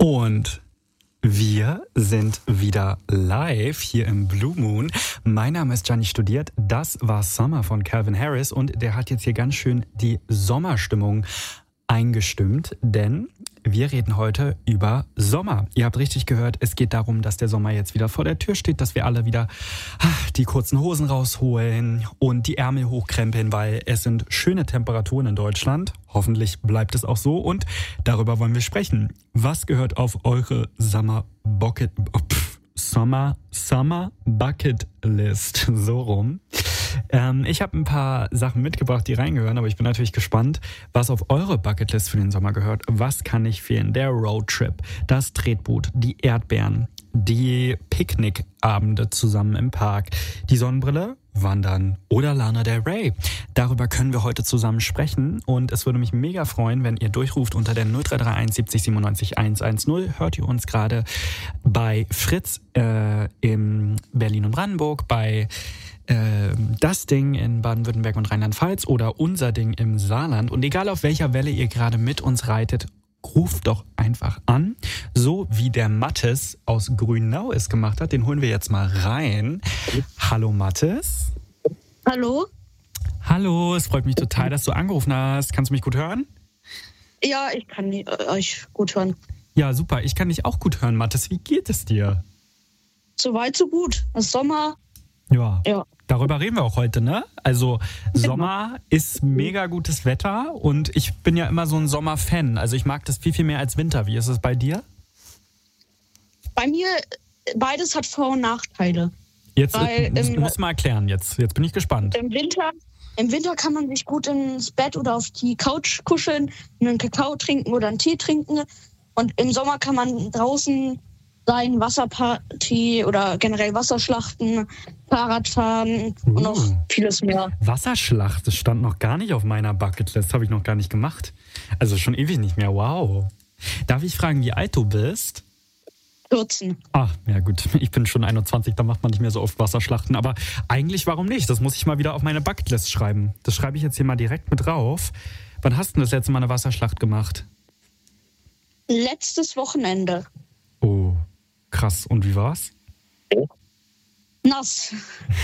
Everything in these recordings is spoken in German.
Und wir sind wieder live hier im Blue Moon. Mein Name ist Gianni Studiert. Das war Summer von Calvin Harris und der hat jetzt hier ganz schön die Sommerstimmung eingestimmt, denn wir reden heute über Sommer. Ihr habt richtig gehört, es geht darum, dass der Sommer jetzt wieder vor der Tür steht, dass wir alle wieder die kurzen Hosen rausholen und die Ärmel hochkrempeln, weil es sind schöne Temperaturen in Deutschland. Hoffentlich bleibt es auch so und darüber wollen wir sprechen. Was gehört auf eure Summer Bucket List? So rum. Ich habe ein paar Sachen mitgebracht, die reingehören, aber ich bin natürlich gespannt, was auf eure Bucketlist für den Sommer gehört. Was kann nicht fehlen? Der Roadtrip, das Tretboot, die Erdbeeren, die Picknickabende zusammen im Park, die Sonnenbrille, Wandern oder Lana Del Rey. Darüber können wir heute zusammen sprechen und es würde mich mega freuen, wenn ihr durchruft unter der 0331 70 97 110. Hört ihr uns gerade bei Fritz in Berlin und Brandenburg, bei das Ding in Baden-Württemberg und Rheinland-Pfalz oder unser Ding im Saarland. Und egal auf welcher Welle ihr gerade mit uns reitet, ruft doch einfach an, so wie der Mathis aus Grünau es gemacht hat. Den holen wir jetzt mal rein. Hallo Mathis. Hallo. Hallo, es freut mich total, dass du angerufen hast. Kannst du mich gut hören? Ja, ich kann euch gut hören. Ja, super. Ich kann dich auch gut hören, Mathis. Wie geht es dir? Soweit, so gut. Es ist Sommer. Ja. Darüber reden wir auch heute, ne? Also Sommer ist mega gutes Wetter und ich bin ja immer so ein Sommerfan. Also ich mag das viel, viel mehr als Winter. Wie ist es bei dir? Bei mir, beides hat Vor- und Nachteile. Jetzt musst du mal erklären. Jetzt bin ich gespannt. Im Winter kann man sich gut ins Bett oder auf die Couch kuscheln, einen Kakao trinken oder einen Tee trinken. Und im Sommer kann man draußen sein, Wasserparty oder generell Wasserschlachten, Fahrradfahren und noch vieles mehr. Wasserschlacht, das stand noch gar nicht auf meiner Bucketlist, habe ich noch gar nicht gemacht. Also schon ewig nicht mehr, wow. Darf ich fragen, wie alt du bist? 14. Ach, ja gut, ich bin schon 21, da macht man nicht mehr so oft Wasserschlachten. Aber eigentlich, warum nicht? Das muss ich mal wieder auf meine Bucketlist schreiben. Das schreibe ich jetzt hier mal direkt mit drauf. Wann hast du das letzte Mal eine Wasserschlacht gemacht? Letztes Wochenende. Oh, krass. Und wie war's? Nass.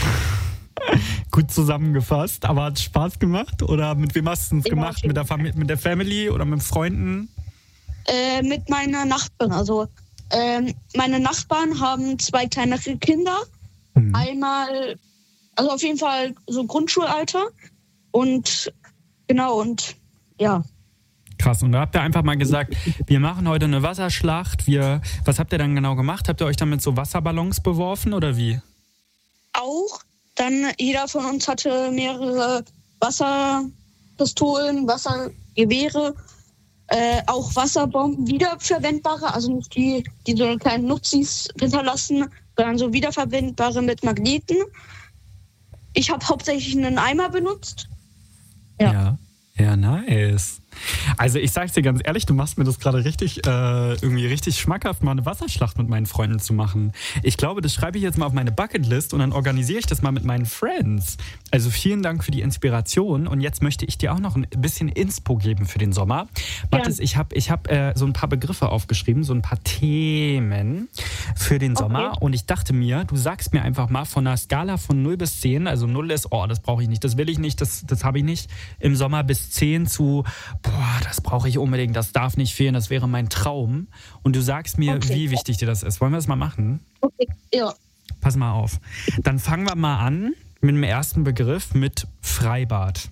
Gut zusammengefasst, aber hat es Spaß gemacht? Oder mit wem hast du es gemacht? Mit der Family oder mit Freunden? Mit meiner Nachbarin. Also meine Nachbarn haben 2 kleinere Kinder. Einmal, also auf jeden Fall so Grundschulalter. Und genau, und ja. Krass, und da habt ihr einfach mal gesagt, wir machen heute eine Wasserschlacht. Was habt ihr dann genau gemacht? Habt ihr euch dann mit so Wasserballons beworfen oder wie? Auch. Dann jeder von uns hatte mehrere Wasserpistolen, Wassergewehre, auch Wasserbomben, wiederverwendbare, also nicht die so kleinen Nutzis hinterlassen, sondern so wiederverwendbare mit Magneten. Ich habe hauptsächlich einen Eimer benutzt. Ja, nice. Also ich sag's dir ganz ehrlich, du machst mir das gerade irgendwie richtig schmackhaft, mal eine Wasserschlacht mit meinen Freunden zu machen. Ich glaube, das schreibe ich jetzt mal auf meine Bucketlist und dann organisiere ich das mal mit meinen Friends. Also vielen Dank für die Inspiration und jetzt möchte ich dir auch noch ein bisschen Inspo geben für den Sommer. Mathis, ich hab so ein paar Begriffe aufgeschrieben, so ein paar Themen für den Sommer und ich dachte mir, du sagst mir einfach mal von einer Skala von 0 bis 10, also 0 ist, das brauche ich nicht, das will ich nicht, das habe ich nicht, im Sommer bis 10 zu das brauche ich unbedingt, das darf nicht fehlen, das wäre mein Traum. Und du sagst mir, wie wichtig dir das ist. Wollen wir das mal machen? Okay, ja. Pass mal auf. Dann fangen wir mal an mit dem ersten Begriff, mit Freibad.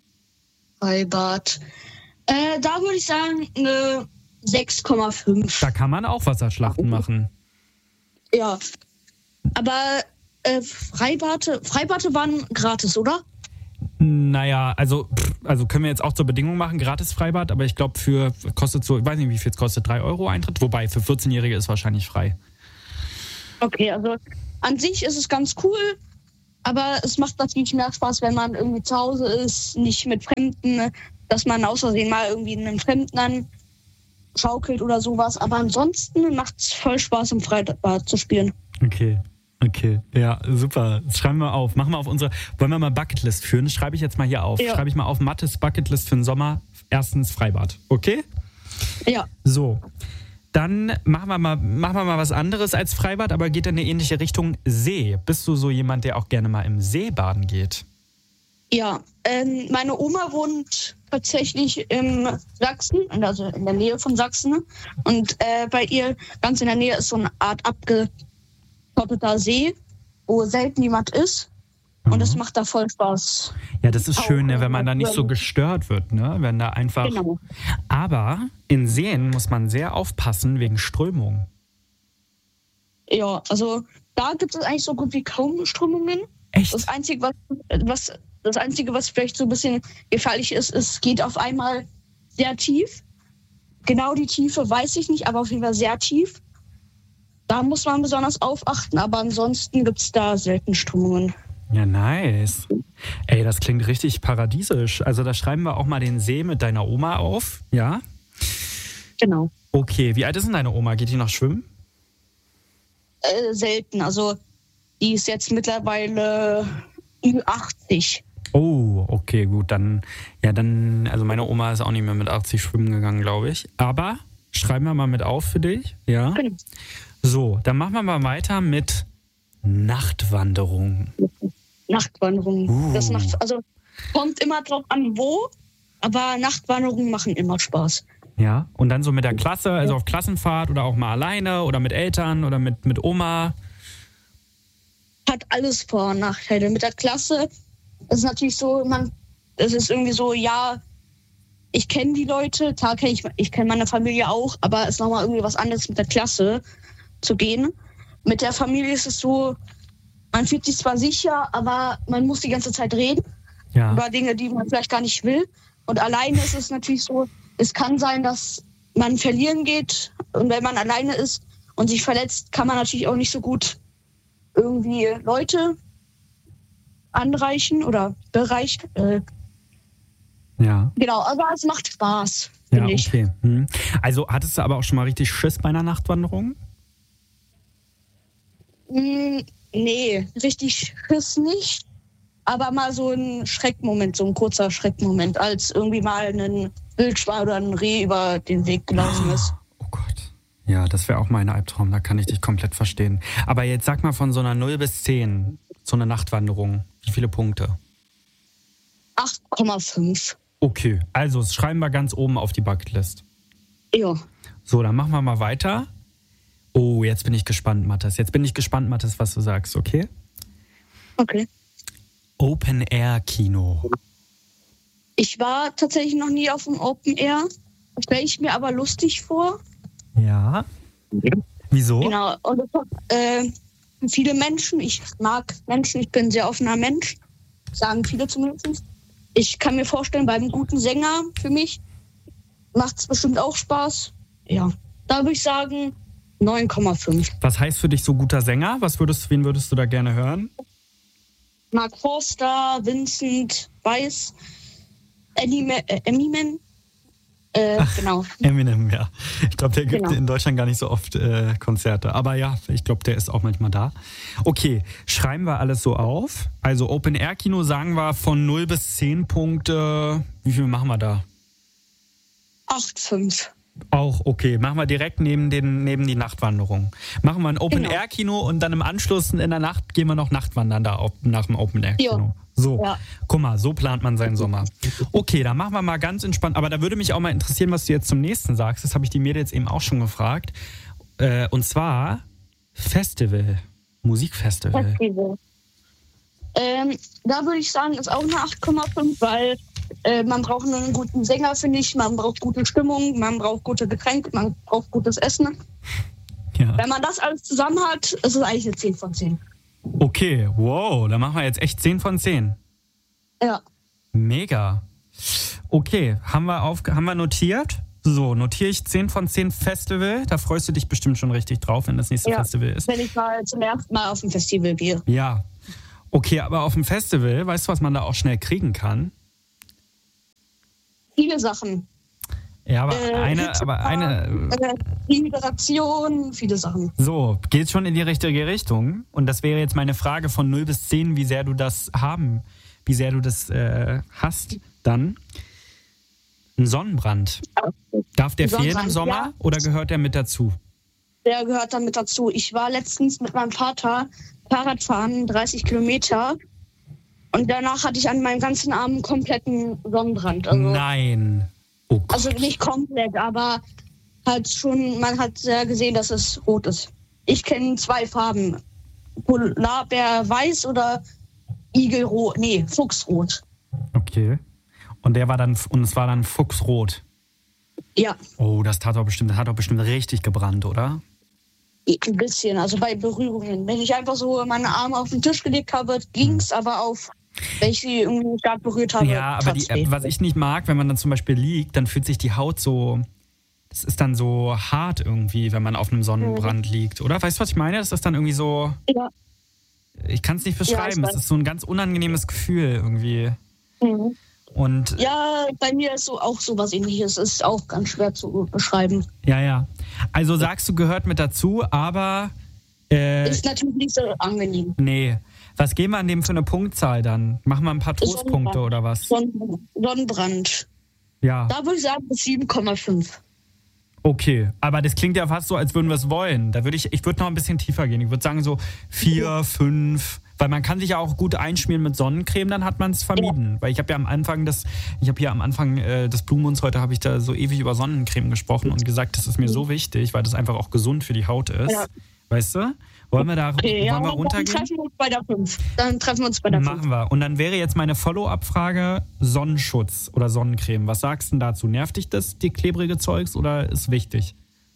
Freibad. Da würde ich sagen, eine 6,5. Da kann man auch Wasserschlachten machen. Ja. Aber Freibade waren gratis, oder? Naja, also können wir jetzt auch zur Bedingung machen, gratis Freibad, aber ich glaube, kostet so, ich weiß nicht, wie viel es kostet, 3 € Eintritt, wobei für 14-Jährige ist wahrscheinlich frei. Okay, also an sich ist es ganz cool, aber es macht natürlich mehr Spaß, wenn man irgendwie zu Hause ist, nicht mit Fremden, dass man aus Versehen mal irgendwie einen Fremden anschaukelt oder sowas, aber ansonsten macht es voll Spaß, im Freibad zu spielen. Okay, ja, super. Das schreiben wir auf. Wollen wir mal Bucketlist führen? Das schreibe ich jetzt mal hier auf. Ja. Schreibe ich mal auf Mathis Bucketlist für den Sommer. Erstens Freibad. Okay? Ja. So. Dann machen wir mal was anderes als Freibad, aber geht in eine ähnliche Richtung. See. Bist du so jemand, der auch gerne mal im See baden geht? Ja, meine Oma wohnt tatsächlich im Sachsen, also in der Nähe von Sachsen. Und bei ihr ganz in der Nähe ist so eine Art abgeschotteter See, wo selten jemand ist. Und es macht da voll Spaß. Ja, das ist schön, ne, wenn man da nicht so gestört wird, ne? Wenn da einfach. Genau. Aber in Seen muss man sehr aufpassen wegen Strömung. Ja, also da gibt es eigentlich so gut wie kaum Strömungen. Echt? Das Einzige, was vielleicht so ein bisschen gefährlich ist, es geht auf einmal sehr tief. Genau die Tiefe weiß ich nicht, aber auf jeden Fall sehr tief. Da muss man besonders aufachten, aber ansonsten gibt es da selten Strömungen. Ja, nice. Ey, das klingt richtig paradiesisch. Also da schreiben wir auch mal den See mit deiner Oma auf, ja? Genau. Okay, wie alt ist denn deine Oma? Geht die noch schwimmen? Selten, also die ist jetzt mittlerweile über 80. Oh, okay, gut, also meine Oma ist auch nicht mehr mit 80 schwimmen gegangen, glaube ich. Aber schreiben wir mal mit auf für dich, ja? Genau. So, dann machen wir mal weiter mit Nachtwanderung. Nachtwanderung. Also kommt immer drauf an, wo, aber Nachtwanderungen machen immer Spaß. Ja, und dann so mit der Klasse, also auf Klassenfahrt oder auch mal alleine oder mit Eltern oder mit Oma. Hat alles Vor- und Nachteile. Mit der Klasse ist natürlich so, es ist irgendwie so, ja, ich kenne die Leute, klar ich kenne meine Familie auch, aber es ist nochmal irgendwie was anderes mit der Klasse zu gehen. Mit der Familie ist es so, man fühlt sich zwar sicher, aber man muss die ganze Zeit reden über Dinge, die man vielleicht gar nicht will. Und alleine ist es natürlich so, es kann sein, dass man verlieren geht. Und wenn man alleine ist und sich verletzt, kann man natürlich auch nicht so gut irgendwie Leute anreichen oder bereichen. Ja. Genau, aber es macht Spaß, Ja, finde ich. okay. Also hattest du aber auch schon mal richtig Schiss bei einer Nachtwanderung? Nee, richtig Schiss nicht. Aber mal so ein Schreckmoment, so ein kurzer Schreckmoment, als irgendwie mal ein Wildschwein oder ein Reh über den Weg gelaufen ist. Oh Gott. Ja, das wäre auch mein Albtraum, da kann ich dich komplett verstehen. Aber jetzt sag mal von so einer 0 bis 10, so eine Nachtwanderung, wie viele Punkte? 8,5. Okay, also das schreiben wir ganz oben auf die Bucketlist. Ja. So, dann machen wir mal weiter. Oh, jetzt bin ich gespannt, Mathis, was du sagst, okay? Okay. Open-Air-Kino. Ich war tatsächlich noch nie auf dem Open Air. Das stelle ich mir aber lustig vor. Ja. Wieso? Genau. Und es hat viele Menschen. Ich mag Menschen. Ich bin ein sehr offener Mensch. Sagen viele zumindest. Ich kann mir vorstellen, bei einem guten Sänger für mich macht es bestimmt auch Spaß. Ja. Da würde ich sagen 9,5. Was heißt für dich so guter Sänger? Wen würdest du da gerne hören? Mark Forster, Vincent Weiss, Eminem. Genau. Eminem, ja. Ich glaube, der gibt Genau. in Deutschland gar nicht so oft Konzerte. Aber ja, ich glaube, der ist auch manchmal da. Okay, schreiben wir alles so auf. Also Open-Air-Kino sagen wir von 0 bis 10 Punkte. Wie viel machen wir da? 8,5. Auch okay. Machen wir direkt neben die Nachtwanderung. Machen wir ein Open-Air-Kino und dann im Anschluss in der Nacht gehen wir noch Nachtwandern da nach dem Open-Air-Kino. Ja. So, Ja. Guck mal, so plant man seinen Sommer. Okay, dann machen wir mal ganz entspannt. Aber da würde mich auch mal interessieren, was du jetzt zum nächsten sagst. Das habe ich die Mädels eben auch schon gefragt. Und zwar Festival, Musikfestival. Da würde ich sagen, ist auch eine 8,5, weil man braucht einen guten Sänger, finde ich. Man braucht gute Stimmung, man braucht gute Getränke, man braucht gutes Essen. Ja. Wenn man das alles zusammen hat, ist es eigentlich eine 10 von 10. Okay, wow, da machen wir jetzt echt 10 von 10. Ja. Mega. Okay, haben wir notiert? So, notiere ich 10 von 10 Festival. Da freust du dich bestimmt schon richtig drauf, wenn das nächste Festival ist. Wenn ich mal zum ersten Mal auf ein Festival gehe. Ja. Okay, aber auf dem Festival, weißt du, was man da auch schnell kriegen kann? Viele Sachen. Ja, aber eine. Integration, viele Sachen. So, geht schon in die richtige Richtung. Und das wäre jetzt meine Frage von 0 bis 10, wie sehr du das hast dann. Ein Sonnenbrand. Darf der fehlen im Sonnenbrand, Sommer ja. oder gehört der mit dazu? Der gehört damit dazu. Ich war letztens mit meinem Vater Fahrradfahren, 30 Kilometer. Und danach hatte ich an meinem ganzen Arm einen kompletten Sonnenbrand. Nein. Oh Gott. Also nicht komplett, aber halt schon, man hat gesehen, dass es rot ist. Ich kenne 2 Farben. Polarbär weiß oder Igelrot, Fuchsrot. Okay. Und es war dann fuchsrot. Ja, Oh, das hat doch bestimmt richtig gebrannt, oder? ein bisschen, also bei Berührungen. Wenn ich einfach so meine Arme auf den Tisch gelegt habe, ging's, aber wenn ich sie irgendwie stark berührt habe, Ja, aber tat's weh. was ich nicht mag, wenn man dann zum Beispiel liegt, dann fühlt sich die Haut so, das ist dann so hart irgendwie, wenn man auf einem Sonnenbrand liegt, oder? Weißt du, was ich meine? Das ist dann irgendwie so, Ja. ich kann es nicht Ja, beschreiben, ich es ist so ein ganz unangenehmes Gefühl irgendwie. Mhm. Und Ja, bei mir ist so auch sowas Ähnliches. Ist auch ganz schwer zu beschreiben. ja. Also sagst du, gehört mit dazu, aber Ist natürlich nicht so angenehm. nee. Was geben wir an dem für eine Punktzahl dann? Machen wir ein paar Trostpunkte oder was? Sonnenbrand. Ja. Da würde ich sagen 7,5. Okay, aber das klingt ja fast so, als würden wir es wollen. Ich würde noch ein bisschen tiefer gehen. Ich würde sagen so 4, 5, weil man kann sich ja auch gut einschmieren mit Sonnencreme, dann hat man es vermieden. Weil ich habe ja am Anfang des Blumenmonds heute habe ich da so ewig über Sonnencreme gesprochen und gesagt, das ist mir so wichtig, weil das einfach auch gesund für die Haut ist. Ja. Weißt du? Wollen wir runtergehen? Dann treffen wir uns bei der 5. Dann treffen wir uns bei der 5. Machen wir. Und dann wäre jetzt meine Follow-up-Frage Sonnenschutz oder Sonnencreme. Was sagst du denn dazu? Nervt dich das, die klebrige Zeugs, oder ist wichtig?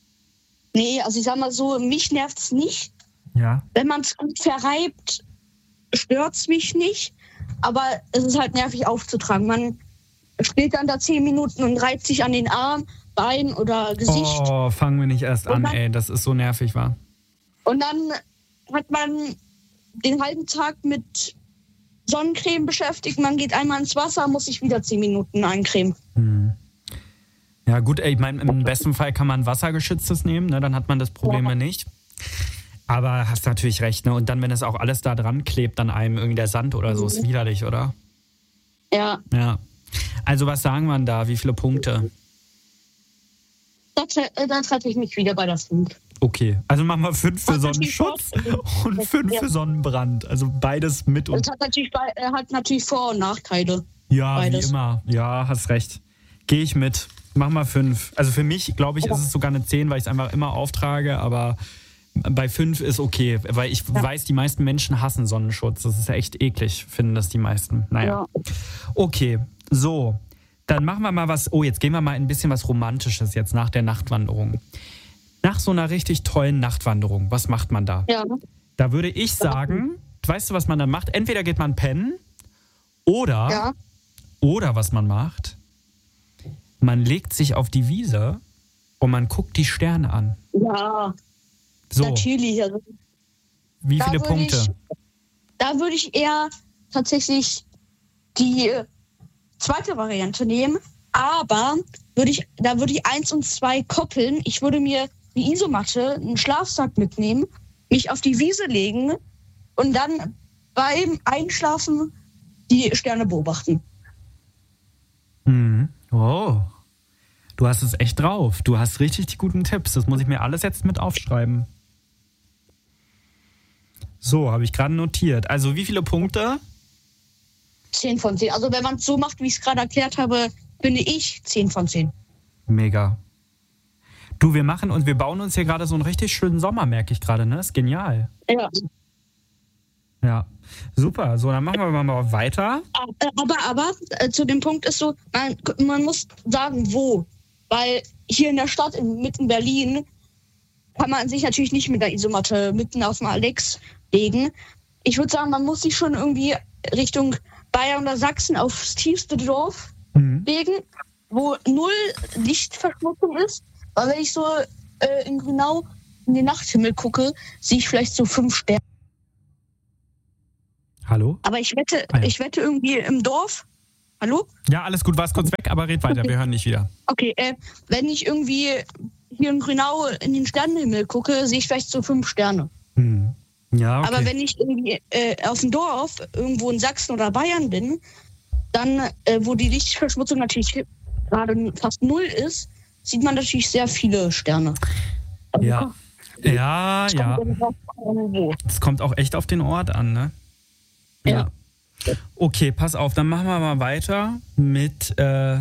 Nee, also ich sag mal so, mich nervt es nicht. Ja. Wenn man es gut verreibt, stört es mich nicht. Aber es ist halt nervig aufzutragen. Man steht dann da 10 Minuten und reibt sich an den Arm, Bein oder Gesicht. Oh, fangen wir nicht erst an, dann- ey. Das ist so nervig, wa? Und dann hat man den halben Tag mit Sonnencreme beschäftigt. Man geht einmal ins Wasser, muss sich wieder 10 Minuten eincremen. Ja gut, ey, ich meine, im besten Fall kann man wassergeschütztes nehmen, ne? Dann hat man das Problem ja nicht. Aber hast natürlich recht, ne? Und dann, wenn es auch alles da dran klebt an einem, irgendwie der Sand oder so, ist widerlich, oder? Ja, Ja. Also was sagen wir da? Wie viele Punkte? da treffe ich mich wieder bei der 5. Okay, also machen wir 5 für Hat natürlich Sonnenschutz Vor- und 5 Ja. für Sonnenbrand. Also beides mit und... Das hat natürlich Vor- und Nachteile. Ja, beides. wie immer. Ja, hast recht. Gehe ich mit. Mach mal 5. Also für mich, glaube ich, ist es sogar eine 10, weil ich es einfach immer auftrage, aber bei 5 ist okay, weil ich weiß, die meisten Menschen hassen Sonnenschutz. Das ist ja echt eklig, finden das die meisten. Naja. Ja. Okay, so. Dann machen wir mal was. Oh, jetzt gehen wir mal ein bisschen was Romantisches jetzt nach der Nachtwanderung. Nach so einer richtig tollen Nachtwanderung, was macht man da? Ja. Da würde ich sagen, weißt du, was man dann macht? Entweder geht man pennen oder was man macht, man legt sich auf die Wiese und man guckt die Sterne an. Ja, So, natürlich. Also, wie da viele würde Punkte? da würde ich eher tatsächlich die zweite Variante nehmen. Aber da würde ich 1 und 2 koppeln. Ich würde mir die Isomatte, einen Schlafsack mitnehmen, mich auf die Wiese legen und dann beim Einschlafen die Sterne beobachten. Mhm. Oh, du hast es echt drauf. Du hast richtig die guten Tipps. Das muss ich mir alles jetzt mit aufschreiben. So, habe ich gerade notiert. Also wie viele Punkte? 10 von 10. Also wenn man es so macht, wie ich es gerade erklärt habe, finde ich 10 von 10. Mega. Du, wir bauen uns hier gerade so einen richtig schönen Sommer, merke ich gerade, ne? Ist genial. Ja. Ja, super. So, dann machen wir mal weiter. Aber zu dem Punkt ist so, man muss sagen, wo. Weil hier in der Stadt, mitten in Berlin, kann man sich natürlich nicht mit der Isomatte mitten auf dem Alex legen. Ich würde sagen, man muss sich schon irgendwie Richtung Bayern oder Sachsen aufs tiefste Dorf legen, wo 0 Lichtverschmutzung ist. Weil wenn ich so genau in den Nachthimmel gucke, sehe ich vielleicht so 5 Sterne. Hallo? Aber ich wette, Ah ja. ich wette irgendwie im Dorf. Hallo? Ja, alles gut, warst kurz weg, aber red weiter, wir hören dich wieder. Okay, wenn ich irgendwie hier in Grünau in den Sternenhimmel gucke, sehe ich vielleicht so 5 Sterne. Ja, okay. Aber wenn ich irgendwie auf dem Dorf irgendwo in Sachsen oder Bayern bin, dann, wo die Lichtverschmutzung natürlich gerade fast 0 ist, sieht man natürlich sehr viele Sterne. Also, Ja. Ja. Es kommt auch echt auf den Ort an, ne? Ja. Okay, pass auf, dann machen wir mal weiter mit,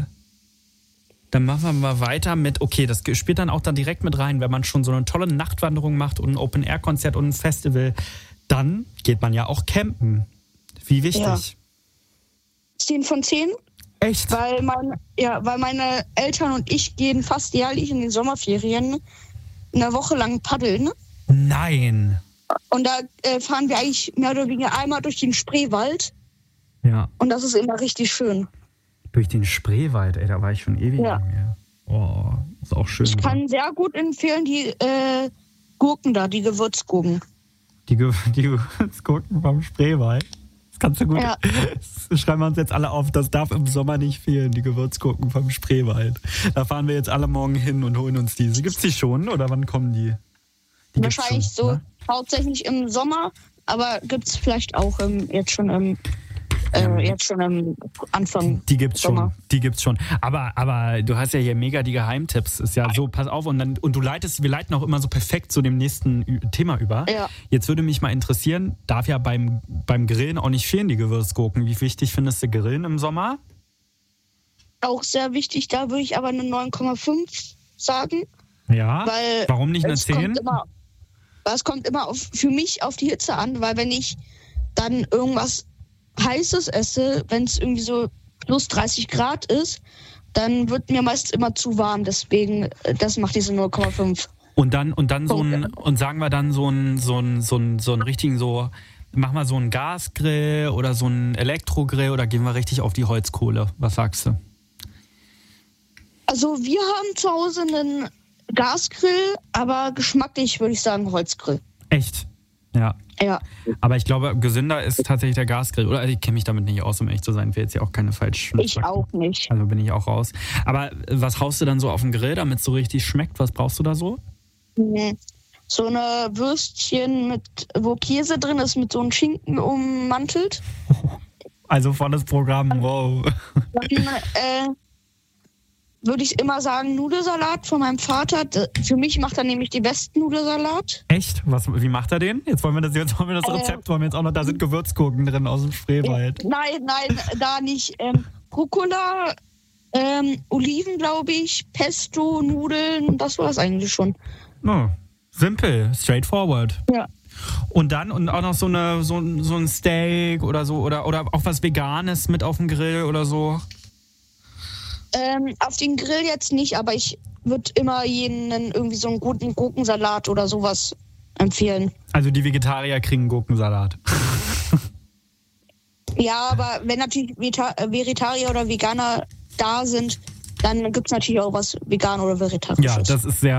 okay, das spielt dann auch dann direkt mit rein, wenn man schon so eine tolle Nachtwanderung macht und ein Open-Air-Konzert und ein Festival, dann geht man ja auch campen. Wie wichtig? Ja. 10 von 10. Echt? Weil meine Eltern und ich gehen fast jährlich in den Sommerferien eine Woche lang paddeln. Nein. Und da fahren wir eigentlich mehr oder weniger einmal durch den Spreewald. Ja. Und das ist immer richtig schön. Durch den Spreewald, ey, da war ich schon ewig Ja. nicht mehr. Oh, ist auch schön. Ich kann sehr gut empfehlen, die Gurken da, die Gewürzgurken. Die Gewürzgurken vom Spreewald. Das kannst du gut. Ja. Das schreiben wir uns jetzt alle auf. Das darf im Sommer nicht fehlen, die Gewürzgurken vom Spreewald. Da fahren wir jetzt alle morgen hin und holen uns diese. Gibt's die schon oder wann kommen die? Die gibt's Wahrscheinlich schon, so ne? hauptsächlich im Sommer, aber gibt's vielleicht auch jetzt schon im Anfang. Die gibt's Sommer. schon. Die gibt's schon. Aber du hast ja hier mega die Geheimtipps. Ist ja so, pass auf. Und wir leiten auch immer so perfekt zu dem nächsten Thema über. Ja. Jetzt würde mich mal interessieren, darf ja beim Grillen auch nicht fehlen, die Gewürzgurken. Wie wichtig findest du Grillen im Sommer? Auch sehr wichtig, da würde ich aber eine 9,5 sagen. Ja. Weil Warum nicht eine 10? Es kommt immer für mich auf die Hitze an, weil wenn ich dann irgendwas Heißes esse, wenn es irgendwie so plus 30 Grad ist, dann wird mir meist immer zu warm. Deswegen, das macht diese 0,5. Und dann sagen wir dann so einen richtigen mach mal so einen Gasgrill oder so einen Elektrogrill oder gehen wir richtig auf die Holzkohle? Was sagst du? Also wir haben zu Hause einen Gasgrill, aber geschmacklich würde ich sagen Holzgrill. Echt? Ja. Ja. Aber ich glaube, gesünder ist tatsächlich der Gasgrill. Oder ich kenne mich damit nicht aus, um ehrlich zu sein. Will jetzt ja auch keine falschen. Ich auch nicht. Also bin ich auch raus. Aber was haust du dann so auf den Grill, damit es so richtig schmeckt? Was brauchst du da so? So eine Würstchen, wo Käse drin ist, mit so einem Schinken ummantelt. Also volles Programm, wow. Dann würde ich immer sagen Nudelsalat von meinem Vater. Für mich macht er nämlich die besten Nudelsalat. Echt? Wie macht er den? Jetzt wollen wir das Rezept, da sind Gewürzgurken drin aus dem Spreewald. Nein, da nicht. Rucola, Oliven, glaube ich, Pesto, Nudeln, das war es eigentlich schon. Oh, simpel, straightforward. Ja. Und auch noch so ein Steak oder so oder auch was Veganes mit auf dem Grill oder so. Auf den Grill jetzt nicht, aber ich würde immer jenen irgendwie so einen guten Gurkensalat oder sowas empfehlen. Also die Vegetarier kriegen Gurkensalat. Ja, aber wenn natürlich Vegetarier oder Veganer da sind, dann gibt es natürlich auch was Vegan oder Vegetarisches. Ja, das ist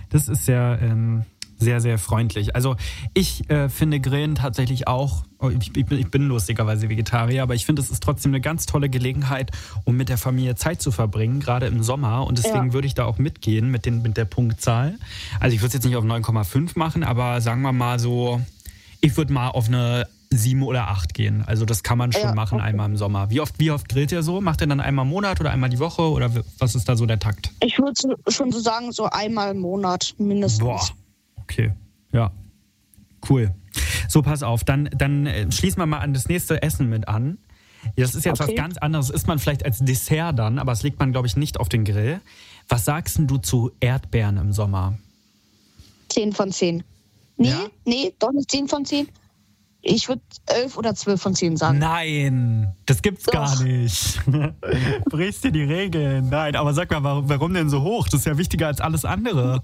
sehr, sehr freundlich. Also ich finde Grillen tatsächlich auch, ich bin lustigerweise Vegetarier, aber ich finde, es ist trotzdem eine ganz tolle Gelegenheit, um mit der Familie Zeit zu verbringen, gerade im Sommer. Und deswegen würde ich da auch mitgehen mit der Punktzahl. Also ich würde es jetzt nicht auf 9,5 machen, aber sagen wir mal so, ich würde mal auf eine 7 oder 8 gehen. Also das kann man schon machen, einmal im Sommer. Wie oft grillt ihr so? Macht ihr dann einmal im Monat oder einmal die Woche? Oder was ist da so der Takt? Ich würde schon so sagen, so einmal im Monat mindestens. Boah, okay. Ja, cool. So, pass auf, dann schließen wir mal an das nächste Essen mit an. Das ist jetzt was ganz anderes. Das isst man vielleicht als Dessert dann, aber das legt man, glaube ich, nicht auf den Grill. Was sagst denn du zu Erdbeeren im Sommer? 10 von 10. Nee, doch nicht 10 von 10. Ich würde 11 oder 12 von 10 sagen. Nein, das gibt's gar nicht. Brichst dir die Regeln. Nein, aber sag mal, warum denn so hoch? Das ist ja wichtiger als alles andere.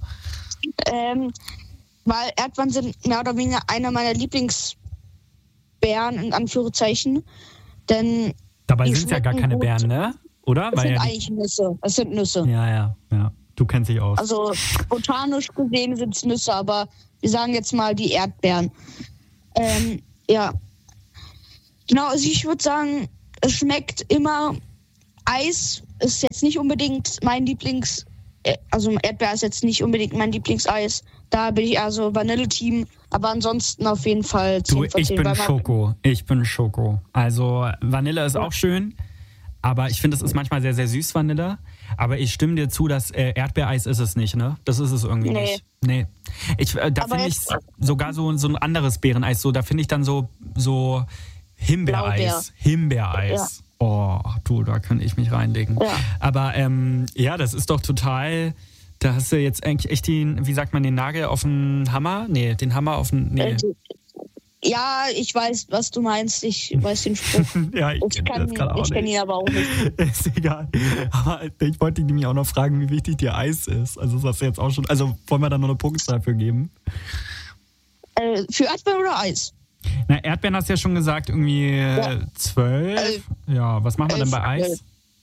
Weil Erdbeeren sind mehr oder weniger einer meiner Lieblingsbeeren, in Anführungszeichen. Denn dabei sind es ja gar keine Beeren, ne? Oder? Es sind eigentlich Nüsse. Es sind Nüsse. Ja. Du kennst dich aus. Also botanisch gesehen sind es Nüsse, aber wir sagen jetzt mal die Erdbeeren. Ja. Genau, also ich würde sagen, es schmeckt immer. Eis ist jetzt nicht unbedingt mein also Erdbeer ist jetzt nicht unbedingt mein Lieblingseis. Da bin ich eher so Vanille-Team, aber ansonsten auf jeden Fall 10 von 10. Ich bin Schoko. Also Vanille ist auch schön, aber ich finde, es ist manchmal sehr, sehr süß, Vanille. Aber ich stimme dir zu, dass Erdbeereis ist es nicht, ne? Das ist es irgendwie nicht. Nee. Da finde ich sogar so ein anderes Beereneis, so, da finde ich dann so Himbeereis. Himbeereis. Ja. Oh, du, da kann ich mich reinlegen. Ja. Aber das ist doch total, da hast du jetzt eigentlich echt wie sagt man, den Nagel auf den Hammer? Nee, den Hammer auf den, nee. Ja, ich weiß, was du meinst. Ich weiß den Spruch. Ja, ich kenne ihn aber auch nicht. Ist egal. Aber ich wollte dich nämlich auch noch fragen, wie wichtig dir Eis ist. Also das hast du jetzt auch schon. Also wollen wir da noch eine Punktzahl für geben? Für Erdbeeren oder Eis? Na, Erdbeeren hast du ja schon gesagt, irgendwie 12. Ja, was machen wir denn bei Eis?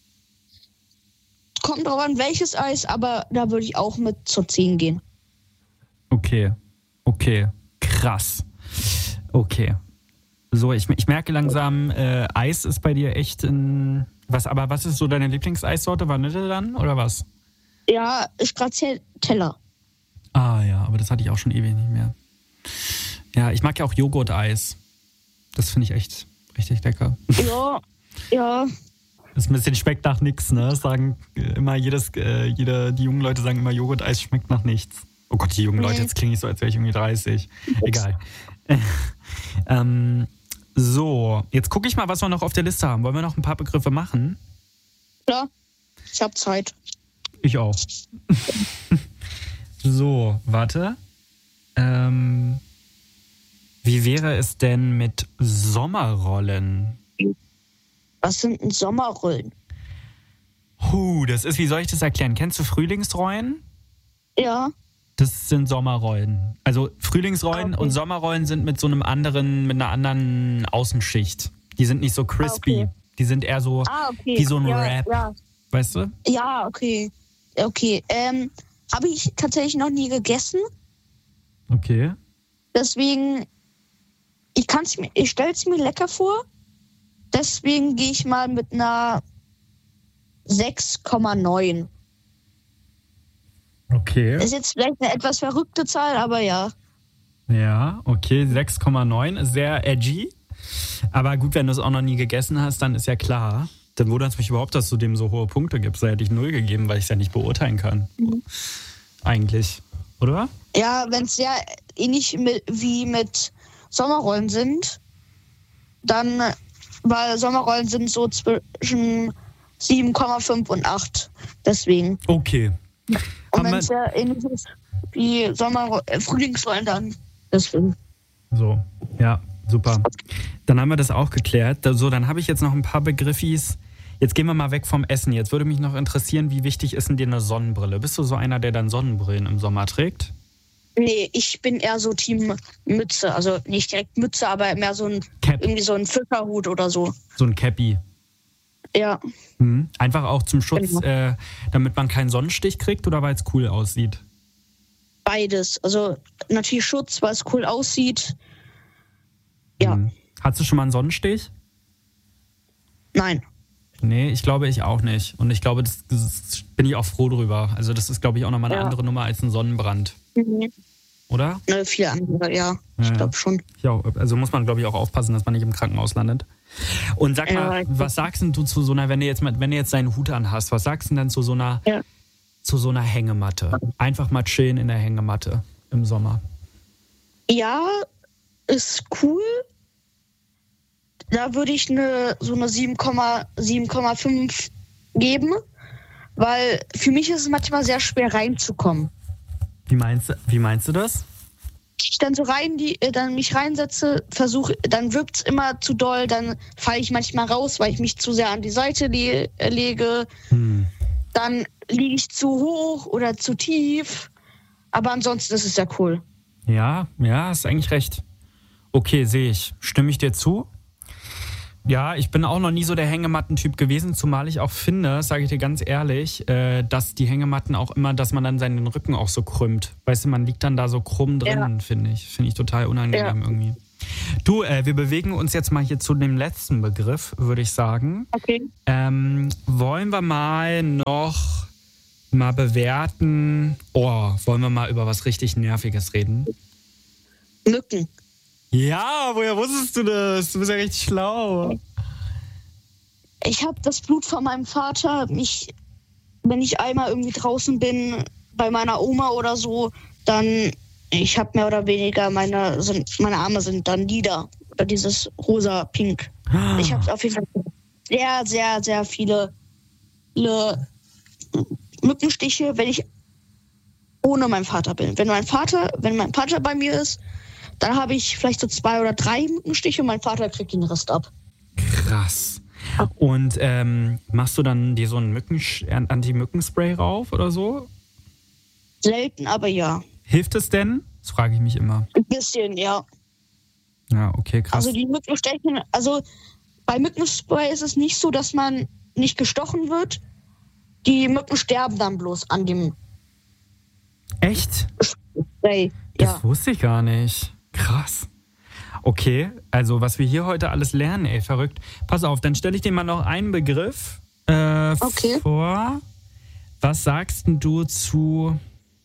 Kommt drauf an, welches Eis, aber da würde ich auch mit zur 10 gehen. Okay. Krass. Okay. So, ich merke langsam, Eis ist bei dir echt was ist so deine Lieblingseissorte? Vanille dann oder was? Ja, Stracciatella. Ah ja, aber das hatte ich auch schon ewig nicht mehr. Ja, ich mag ja auch Joghurt-Eis. Das finde ich echt richtig lecker. Ja. Das ein bisschen schmeckt nach nichts, ne? Sagen immer die jungen Leute sagen immer, Joghurt-Eis schmeckt nach nichts. Oh Gott, die jungen Leute, jetzt klinge ich so, als wäre ich irgendwie 30. Egal. So, jetzt gucke ich mal, was wir noch auf der Liste haben. Wollen wir noch ein paar Begriffe machen? Ja, ich habe Zeit. Ich auch. So, warte. Wie wäre es denn mit Sommerrollen? Was sind denn Sommerrollen? Wie soll ich das erklären? Kennst du Frühlingsrollen? Ja. Das sind Sommerrollen. Also Frühlingsrollen und Sommerrollen sind mit einer anderen Außenschicht. Die sind nicht so crispy. Die sind eher so wie so ein Wrap. Ja. Weißt du? Ja, okay. Habe ich tatsächlich noch nie gegessen. Okay. Deswegen, ich stelle es mir lecker vor. Deswegen gehe ich mal mit einer 6,9. Okay. Ist jetzt vielleicht eine etwas verrückte Zahl, aber ja. Ja, okay, 6,9 ist sehr edgy. Aber gut, wenn du es auch noch nie gegessen hast, dann ist ja klar. Dann wundert es mich überhaupt, dass du dem so hohe Punkte gibst. Da hätte ich 0 gegeben, weil ich es ja nicht beurteilen kann. Eigentlich, oder? Ja, wenn es ja ähnlich wie mit Sommerrollen sind, dann, weil Sommerrollen sind so zwischen 7,5 und 8. Deswegen. Okay. Und wenn es ja ähnlich ist wie Frühlingsrollen, dann deswegen. So, ja, super. Dann haben wir das auch geklärt. So, dann habe ich jetzt noch ein paar Begriffis. Jetzt gehen wir mal weg vom Essen. Jetzt würde mich noch interessieren, wie wichtig ist denn dir eine Sonnenbrille? Bist du so einer, der dann Sonnenbrillen im Sommer trägt? Nee, ich bin eher so Team Mütze. Also nicht direkt Mütze, aber mehr so ein Cap. Irgendwie so ein Fischerhut oder so. So ein Cappy. Ja. Einfach auch zum Schutz, damit man keinen Sonnenstich kriegt oder weil es cool aussieht? Beides. Also natürlich Schutz, weil es cool aussieht. Ja. Hattest du schon mal einen Sonnenstich? Nein. Nee, ich glaube ich auch nicht. Und ich glaube, das bin ich auch froh drüber. Also das ist, glaube ich, auch nochmal eine andere Nummer als ein Sonnenbrand. Oder? Viel andere, ja. Ich glaube schon. Ja, also muss man, glaube ich, auch aufpassen, dass man nicht im Krankenhaus landet. Und sag mal, was sagst du zu so einer, wenn du jetzt deinen Hut an hast, was sagst du denn zu so einer Hängematte? Einfach mal chillen in der Hängematte im Sommer. Ja, ist cool. Da würde ich so eine 7,5 geben, weil für mich ist es manchmal sehr schwer reinzukommen. Wie meinst du das? Ich dann so dann mich reinsetze, dann wirkt es immer zu doll, dann falle ich manchmal raus, weil ich mich zu sehr an die Seite lege. Dann liege ich zu hoch oder zu tief. Aber ansonsten ist es ja cool. Ja, hast eigentlich recht. Okay, sehe ich. Stimme ich dir zu? Ja, ich bin auch noch nie so der Hängematten-Typ gewesen, zumal ich auch finde, sage ich dir ganz ehrlich, dass die Hängematten auch immer, dass man dann seinen Rücken auch so krümmt. Weißt du, man liegt dann da so krumm drin, finde ich. Finde ich total unangenehm irgendwie. Du, wir bewegen uns jetzt mal hier zu dem letzten Begriff, würde ich sagen. Okay. Wollen wir mal bewerten, wollen wir mal über was richtig Nerviges reden? Mücken. Ja, woher wusstest du das? Du bist ja richtig schlau. Ich habe das Blut von meinem Vater mich wenn ich einmal irgendwie draußen bin, bei meiner Oma oder so, dann, ich habe mehr oder weniger, meine Arme sind dann lila. Oder dieses rosa-pink. Ich habe auf jeden Fall sehr, sehr, sehr viele Mückenstiche, wenn ich ohne meinen Vater bin. Wenn mein Vater bei mir ist, dann habe ich vielleicht so 2 oder 3 Mückenstiche und mein Vater kriegt den Rest ab. Krass. Und machst du dann dir so ein Anti-Mückenspray rauf oder so? Selten, aber ja. Hilft es denn? Das frage ich mich immer. Ein bisschen, ja. Ja, okay, krass. Also die Mückenstechen, bei Mückenspray ist es nicht so, dass man nicht gestochen wird. Die Mücken sterben dann bloß an dem Echt? Spray. Das wusste ich gar nicht. Krass. Okay, also was wir hier heute alles lernen, ey, verrückt. Pass auf, dann stelle ich dir mal noch einen Begriff vor. Was sagst denn du zu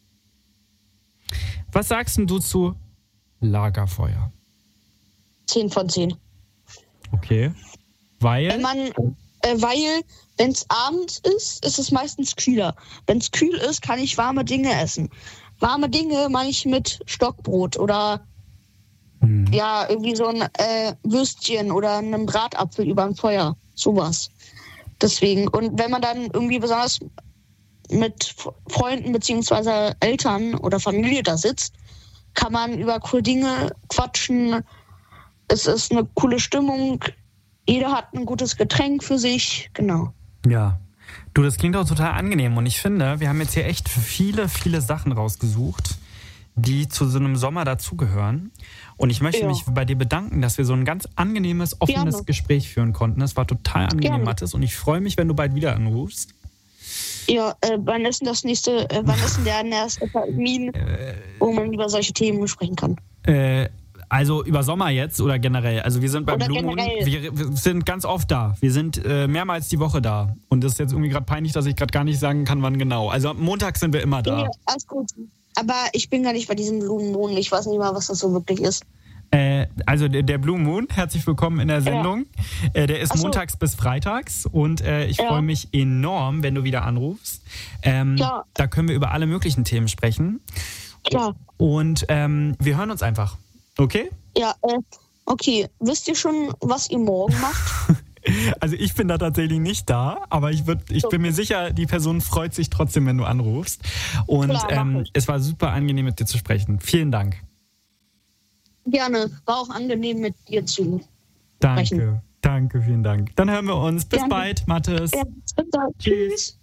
Lagerfeuer? 10 von 10. Okay. Weil, wenn es abends ist, ist es meistens kühler. Wenn es kühl ist, kann ich warme Dinge essen. Warme Dinge meine ich mit Stockbrot oder irgendwie so ein Würstchen oder einen Bratapfel über dem Feuer. Sowas. Deswegen. Und wenn man dann irgendwie besonders mit Freunden bzw. Eltern oder Familie da sitzt, kann man über coole Dinge quatschen. Es ist eine coole Stimmung. Jeder hat ein gutes Getränk für sich. Genau. Ja. Du, das klingt auch total angenehm. Und ich finde, wir haben jetzt hier echt viele, viele Sachen rausgesucht, die zu so einem Sommer dazugehören. Und ich möchte mich bei dir bedanken, dass wir so ein ganz angenehmes, offenes Gespräch führen konnten. Es war total angenehm, Mathis. Und ich freue mich, wenn du bald wieder anrufst. Ja, wann ist denn der nächste Termin, wo man über solche Themen sprechen kann? Also über Sommer jetzt oder generell? Also wir sind bei Blue Moon, wir sind ganz oft da. Wir sind mehrmals die Woche da. Und das ist jetzt irgendwie gerade peinlich, dass ich gerade gar nicht sagen kann, wann genau. Also am Montag sind wir immer da. Ja, alles gut. Aber ich bin gar nicht bei diesem Blue Moon. Ich weiß nicht mal, was das so wirklich ist. Also der Blue Moon, herzlich willkommen in der Sendung. Ja. Der ist montags bis freitags und ich freue mich enorm, wenn du wieder anrufst. Da können wir über alle möglichen Themen sprechen. Klar. Und wir hören uns einfach. Okay? Ja, okay. Wisst ihr schon, was ihr morgen macht? Also ich bin da tatsächlich nicht da, aber ich bin mir sicher, die Person freut sich trotzdem, wenn du anrufst. Und klar, es war super angenehm, mit dir zu sprechen. Vielen Dank. Gerne. War auch angenehm, mit dir zu sprechen. Danke, vielen Dank. Dann hören wir uns. Bis bald, Mathis. Ja, bis bald. Tschüss.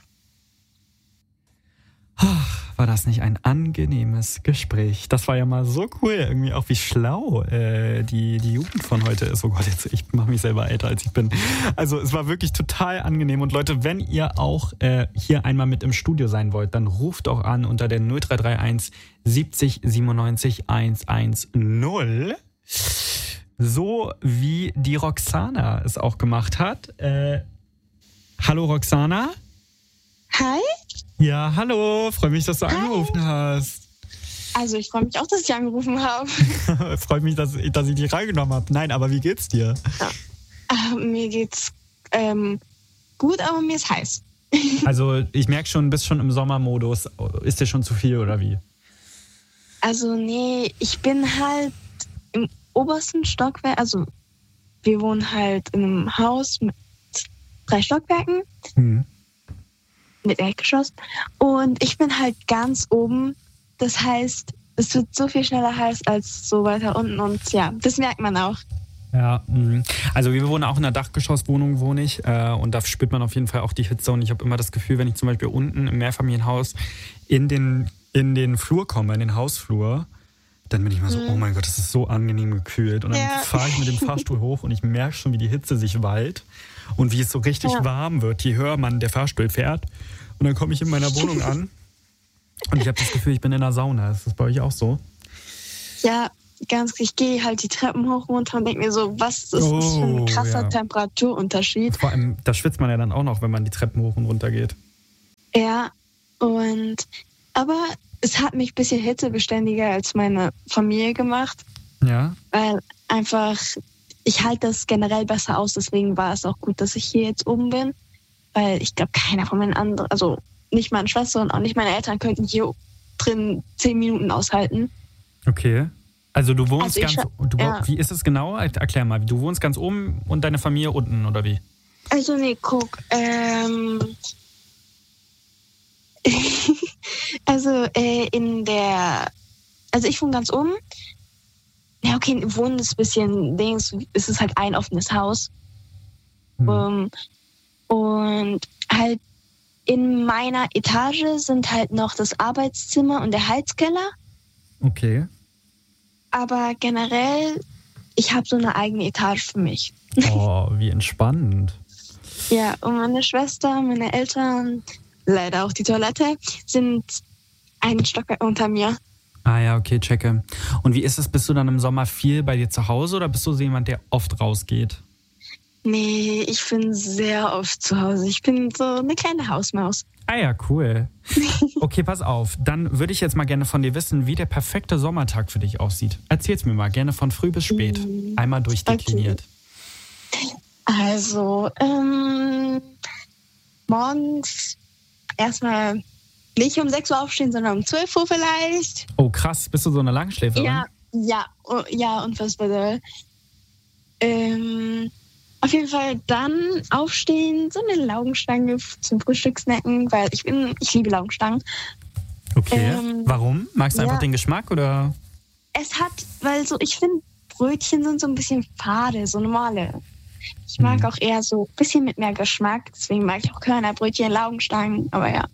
War das nicht ein angenehmes Gespräch? Das war ja mal so cool, irgendwie auch wie schlau die Jugend von heute ist. Oh Gott, ich mache mich selber älter, als ich bin. Also es war wirklich total angenehm. Und Leute, wenn ihr auch hier einmal mit im Studio sein wollt, dann ruft auch an unter der 0331 70 97 110. So wie die Roxana es auch gemacht hat. Hallo Roxana. Hi. Ja, hallo. Freue mich, dass du angerufen hast. Also ich freue mich auch, dass ich angerufen habe. Freut mich, dass ich dich reingenommen habe. Nein, aber wie geht's dir? Ja. Mir geht's gut, aber mir ist heiß. Also ich merke schon, du bist schon im Sommermodus. Ist dir schon zu viel oder wie? Also nee, ich bin halt im obersten Stockwerk. Also wir wohnen halt in einem Haus mit 3 Stockwerken. Mit Erdgeschoss. Und ich bin halt ganz oben. Das heißt, es wird so viel schneller heiß als so weiter unten. Und ja, das merkt man auch. Ja, also wir wohnen auch in einer Dachgeschosswohnung, wohne ich. Und da spürt man auf jeden Fall auch die Hitze. Und ich habe immer das Gefühl, wenn ich zum Beispiel unten im Mehrfamilienhaus in den Flur komme, in den Hausflur, dann bin ich mal so, oh mein Gott, das ist so angenehm gekühlt. Und dann fahre ich mit dem Fahrstuhl hoch und ich merke schon, wie die Hitze sich wallt. Und wie es so richtig warm wird, je höher man der Fahrstuhl fährt. Und dann komme ich in meiner Wohnung an und ich habe das Gefühl, ich bin in einer Sauna. Ist das bei euch auch so? Ja, ich gehe halt die Treppen hoch runter und denke mir so, was ist das für ein krasser Temperaturunterschied. Vor allem, da schwitzt man ja dann auch noch, wenn man die Treppen hoch und runter geht. Ja, aber es hat mich ein bisschen hitzebeständiger als meine Familie gemacht. Ja. Weil einfach, ich halte das generell besser aus, deswegen war es auch gut, dass ich hier jetzt oben bin. Weil ich glaube, keiner von meinen anderen, also nicht meine Schwester und auch nicht meine Eltern könnten hier drin 10 Minuten aushalten. Okay. Also du wohnst ja. Wie ist es genau? Erklär mal, du wohnst ganz oben und deine Familie unten, oder wie? Also nee, guck, also ich wohne ganz oben. Ja, okay, wohnen ist ein bisschen, es ist halt ein offenes Haus. Und halt in meiner Etage sind halt noch das Arbeitszimmer und der Heizkeller. Okay. Aber generell, ich habe so eine eigene Etage für mich. Oh, wie entspannend. Ja, und meine Schwester, meine Eltern, leider auch die Toilette, sind einen Stockwerk unter mir. Ah ja, okay, checke. Und wie ist es, bist du dann im Sommer viel bei dir zu Hause oder bist du so jemand, der oft rausgeht? Nee, ich bin sehr oft zu Hause. Ich bin so eine kleine Hausmaus. Ah ja, cool. Okay, pass auf. Dann würde ich jetzt mal gerne von dir wissen, wie der perfekte Sommertag für dich aussieht. Erzähl's mir mal, gerne von früh bis spät. Einmal durchdekliniert. Okay. Also, morgens erstmal nicht um 6 Uhr aufstehen, sondern um 12 Uhr vielleicht. Oh krass, bist du so eine Langschläferin? Ja, unfassbar doll. Auf jeden Fall dann aufstehen, so eine Laugenstange zum Frühstück snacken, weil ich liebe Laugenstangen. Okay, warum? Magst du einfach den Geschmack oder? Ich finde, Brötchen sind so ein bisschen fade, so normale. Ich mag auch eher so ein bisschen mit mehr Geschmack, deswegen mag ich auch Körnerbrötchen, Laugenstangen, aber ja.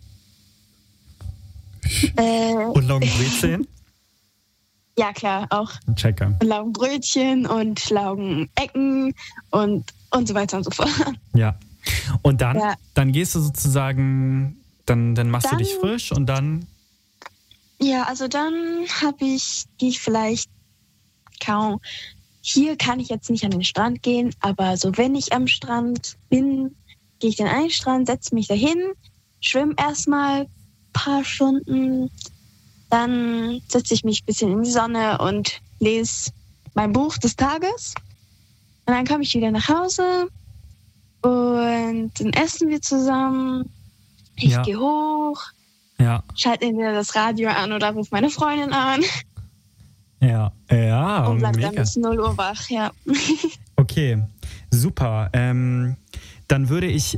Und Laugenbrezeln? Ja, klar, auch. Checker. Laugenbrötchen und Laugenecken und so weiter und so fort. Ja. Und dann gehst du sozusagen, dann machst du dich frisch und dann? Ja, also dann gehe ich vielleicht kaum. Hier kann ich jetzt nicht an den Strand gehen, aber so wenn ich am Strand bin, gehe ich dann an den Strand, setze mich dahin, schwimme erstmal ein paar Stunden, dann setze ich mich ein bisschen in die Sonne und lese mein Buch des Tages. Und dann komme ich wieder nach Hause und dann essen wir zusammen. Ich gehe hoch, schalte entweder das Radio an oder rufe meine Freundin an. Ja, und bleib mega. dann bis 0 Uhr wach, ja. Okay, super. Dann würde ich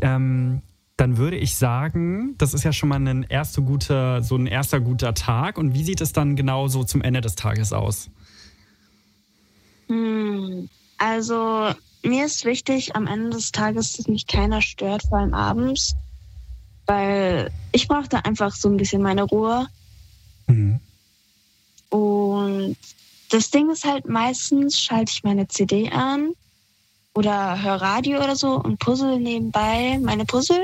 sagen, das ist ja schon mal ein erster guter Tag. Und wie sieht es dann genau so zum Ende des Tages aus? Also mir ist wichtig am Ende des Tages, dass mich keiner stört, vor allem abends. Weil ich brauche da einfach so ein bisschen meine Ruhe. Und das Ding ist halt, meistens schalte ich meine CD an oder höre Radio oder so und puzzle nebenbei meine Puzzle.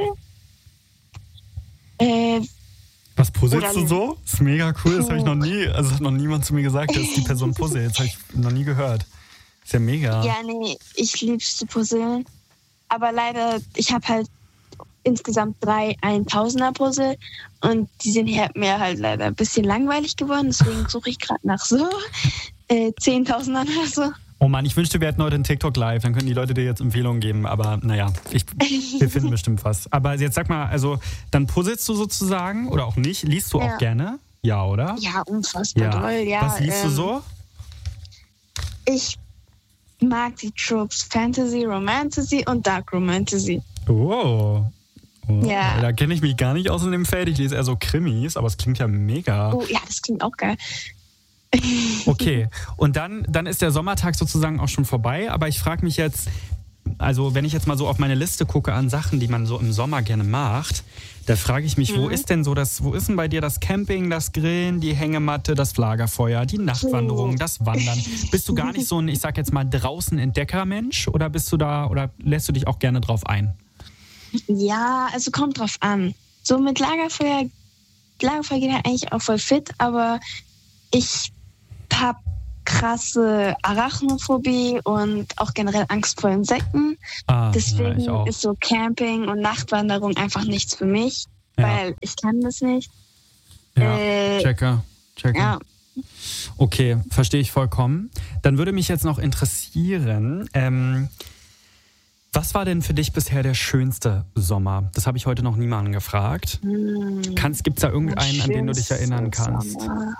Was puzzelst du so? Das ist mega cool, das habe ich noch nie, also hat noch niemand zu mir gesagt, dass die Person puzzelt. Das habe ich noch nie gehört. Ist ja mega. Ja, nee, ich lieb's zu puzzeln. Aber leider, ich habe halt insgesamt 3 1000er-Puzzle und die sind mir halt leider ein bisschen langweilig geworden. Deswegen suche ich gerade nach so 10.000ern oder so. Oh Mann, ich wünschte, wir hätten heute einen TikTok live, dann könnten die Leute dir jetzt Empfehlungen geben. Aber naja, wir finden bestimmt was. Aber jetzt sag mal, also dann puzzelst du sozusagen oder auch nicht? Liest du auch gerne? Ja, oder? Ja, unfassbar toll, ja. Was liest du so? Ich mag die Tropes Fantasy, Romantasy und Dark Romantasy. Oh. Ja. Da kenne ich mich gar nicht aus in dem Feld. Ich lese eher so Krimis, aber es klingt ja mega. Oh ja, das klingt auch geil. Okay, und dann ist der Sommertag sozusagen auch schon vorbei. Aber ich frage mich jetzt, also wenn ich jetzt mal so auf meine Liste gucke an Sachen, die man so im Sommer gerne macht, da frage ich mich, wo ist denn bei dir das Camping, das Grillen, die Hängematte, das Lagerfeuer, die Nachtwanderung, das Wandern? Bist du gar nicht so ein, ich sag jetzt mal, draußen Entdeckermensch oder bist du da oder lässt du dich auch gerne drauf ein? Ja, also kommt drauf an. So mit Lagerfeuer geht halt eigentlich auch voll fit, aber ich habe krasse Arachnophobie und auch generell Angst vor Insekten. Deswegen ist so Camping und Nachtwanderung einfach nichts für mich, weil ich kann das nicht. Ja, checker. Ja. Okay, verstehe ich vollkommen. Dann würde mich jetzt noch interessieren, Was war denn für dich bisher der schönste Sommer? Das habe ich heute noch niemanden gefragt. Gibt es da irgendeinen, an den du dich erinnern kannst? Sommer.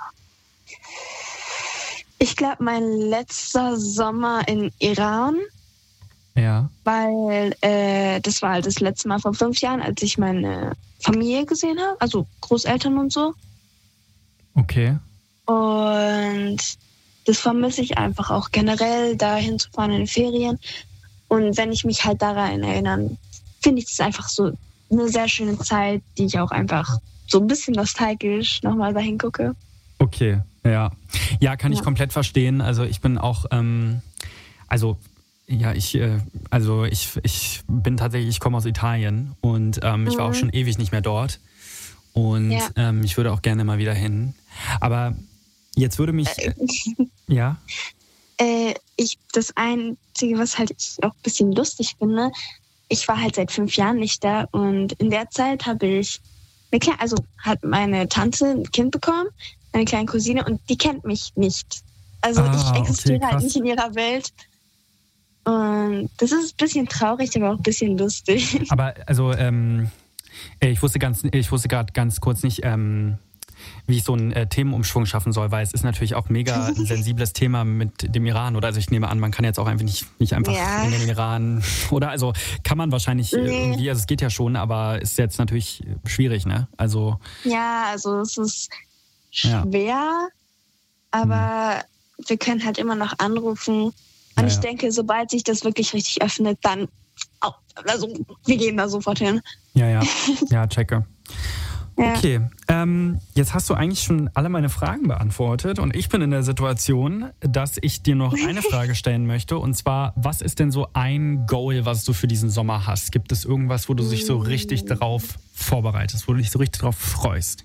Ich glaube, mein letzter Sommer in Iran. Ja. Weil das war halt das letzte Mal vor 5 Jahren, als ich meine Familie gesehen habe. Also Großeltern und so. Okay. Und das vermisse ich einfach auch generell, dahin zu fahren in den Ferien. Und wenn ich mich halt daran erinnere, finde ich das einfach so eine sehr schöne Zeit, die ich auch einfach so ein bisschen nostalgisch nochmal dahin gucke. Okay, ja. Ja, kann ich komplett verstehen. Also ich bin auch, ich bin tatsächlich, ich komme aus Italien und ich war auch schon ewig nicht mehr dort. Und ich würde auch gerne mal wieder hin. Aber jetzt würde mich... ja? Das Einzige, was halt ich auch ein bisschen lustig finde, ich war halt seit 5 Jahren nicht da und in der Zeit habe ich hat meine Tante ein Kind bekommen, eine kleine Cousine, und die kennt mich nicht. Also ich existiere halt nicht in ihrer Welt. Und das ist ein bisschen traurig, aber auch ein bisschen lustig. Aber also, ich wusste gerade ganz kurz nicht, wie ich so einen Themenumschwung schaffen soll, weil es ist natürlich auch ein mega sensibles Thema mit dem Iran, oder? Also ich nehme an, man kann jetzt auch einfach nicht einfach in den Iran, oder? Also kann man wahrscheinlich irgendwie, also es geht ja schon, aber ist jetzt natürlich schwierig, ne? Also also es ist schwer, aber wir können halt immer noch anrufen. Und ich denke, sobald sich das wirklich richtig öffnet, dann, wir gehen da sofort hin. Ja, checke. Ja. Okay, jetzt hast du eigentlich schon alle meine Fragen beantwortet und ich bin in der Situation, dass ich dir noch eine Frage stellen möchte, und zwar, was ist denn so ein Goal, was du für diesen Sommer hast? Gibt es irgendwas, wo du dich so richtig darauf vorbereitest, wo du dich so richtig darauf freust?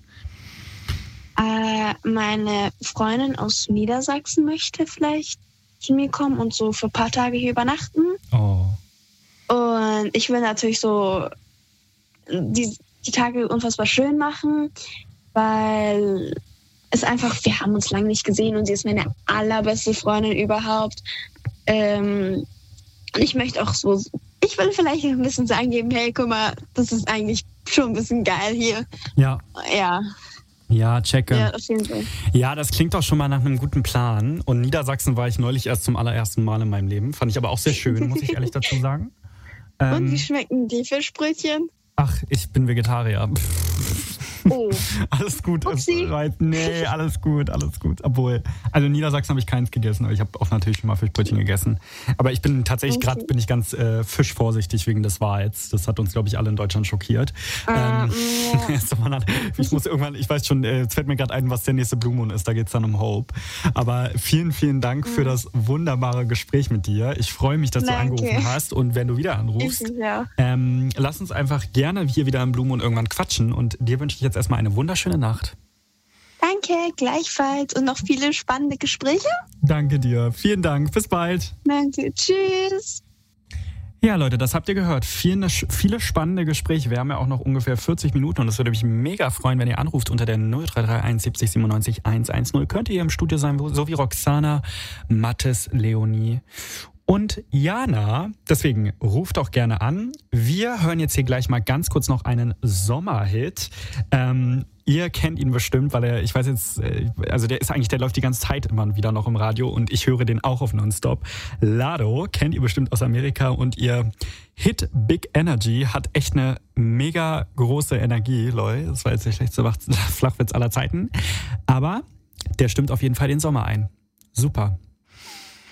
Meine Freundin aus Niedersachsen möchte vielleicht zu mir kommen und so für ein paar Tage hier übernachten. Oh. Und ich will natürlich so die Tage unfassbar schön machen, weil es einfach, wir haben uns lange nicht gesehen und sie ist meine allerbeste Freundin überhaupt. Und ich möchte auch ich will vielleicht ein bisschen sagen, hey, guck mal, das ist eigentlich schon ein bisschen geil hier. Ja. Ja, checke. Ja, auf jeden Fall. Ja, das klingt doch schon mal nach einem guten Plan. Und Niedersachsen war ich neulich erst zum allerersten Mal in meinem Leben. Fand ich aber auch sehr schön, muss ich ehrlich dazu sagen. Und wie schmecken die Fischbrötchen? Ach, ich bin Vegetarier. Oh. Alles gut. Upsi. Nee, alles gut. Obwohl, also in Niedersachsen habe ich keins gegessen, aber ich habe auch natürlich schon mal Fischbrötchen gegessen. Aber ich bin tatsächlich gerade ganz fischvorsichtig wegen des Wals. Das hat uns, glaube ich, alle in Deutschland schockiert. Ich muss irgendwann, ich weiß schon, es fällt mir gerade ein, was der nächste Blue Moon ist. Da geht es dann um Hope. Aber vielen, vielen Dank für das wunderbare Gespräch mit dir. Ich freue mich, dass du angerufen hast. Und wenn du wieder anrufst, lass uns einfach gerne hier wieder im Blue Moon irgendwann quatschen. Und dir wünsche ich jetzt erstmal eine wunderschöne Nacht. Danke, gleichfalls. Und noch viele spannende Gespräche. Danke dir. Vielen Dank. Bis bald. Danke. Tschüss. Ja, Leute, das habt ihr gehört. Viele spannende Gespräche. Wir haben ja auch noch ungefähr 40 Minuten und es würde mich mega freuen, wenn ihr anruft unter der 0331 70 97 110. Könnt ihr im Studio sein, so wie Roxana, Mathis, Leonie und Jana. Deswegen ruft doch gerne an. Wir hören jetzt hier gleich mal ganz kurz noch einen Sommerhit. Ihr kennt ihn bestimmt, weil ich weiß jetzt, also der läuft die ganze Zeit immer wieder noch im Radio und ich höre den auch auf Nonstop. Lado kennt ihr bestimmt aus Amerika und ihr Hit Big Energy hat echt eine mega große Energie, Leute. Das war jetzt der schlechteste Flachwitz aller Zeiten. Aber der stimmt auf jeden Fall den Sommer ein. Super.